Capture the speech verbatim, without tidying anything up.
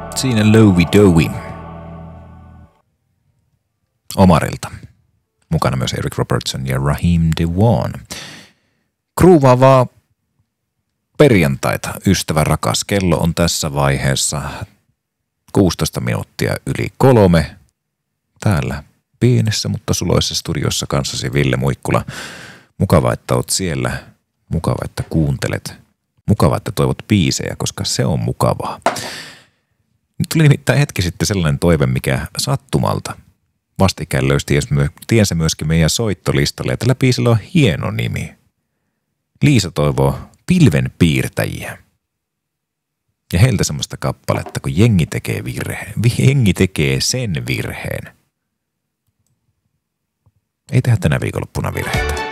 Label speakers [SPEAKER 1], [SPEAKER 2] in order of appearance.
[SPEAKER 1] Siinä Lowy Dowy Omarilta. Mukana myös Eric Robertson ja Raheem DeVaughn. Kruuvaavaa perjantaita, ystävä rakas. Kello on tässä vaiheessa kuusitoista minuuttia yli kolme. Täällä pienessä, mutta suloisessa studiossa kanssasi Ville Muikkula. Mukava, että oot siellä. Mukava, että kuuntelet. Mukava, että toivot biisejä, koska se on mukavaa. Nyt tuli nimittäin hetki sitten sellainen toive, mikä sattumalta vastikään löysi tiensä myöskin meidän soittolistalle. Ja tällä biisillä on hieno nimi. Liisa toivoo pilvenpiirtäjiä. Ja heiltä semmoista kappaletta, kun jengi tekee virheen. Jengi tekee sen virheen. Ei tehdä tänä viikonloppuna virheitä.